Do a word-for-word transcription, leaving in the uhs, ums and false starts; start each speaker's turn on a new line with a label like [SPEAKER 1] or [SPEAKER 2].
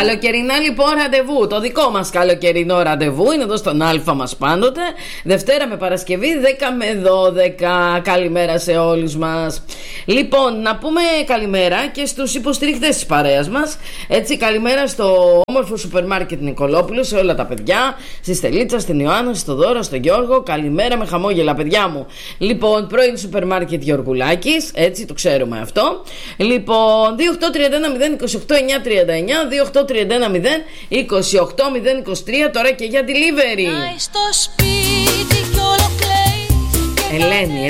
[SPEAKER 1] Καλοκαιρινά λοιπόν ραντεβού. Το δικό μας καλοκαιρινό ραντεβού είναι εδώ στον Αλφα μας πάντοτε. Δευτέρα με Παρασκευή δέκα με δώδεκα. Καλημέρα σε όλους μας. Λοιπόν, να πούμε καλημέρα και στους υποστηρικτές της παρέας μας. Έτσι, καλημέρα στο όμορφο σούπερ μάρκετ Νικολόπουλου, σε όλα τα παιδιά. Στη Στελίτσα, στην Ιωάννα, στο Δώρο, στον Γιώργο. Καλημέρα με χαμόγελα, παιδιά μου. Λοιπόν, πρώην σούπερ μάρκετ Γιωργουλάκης. Έτσι, το ξέρουμε αυτό. Λοιπόν, δύο οκτώ τρία ένα μηδέν δύο οκτώ εννιά τρία εννιά, δύο οκτώ τρία ένα μηδέν δύο οκτώ μηδέν είκοσι τρία. Τώρα και για delivery. Ελένη,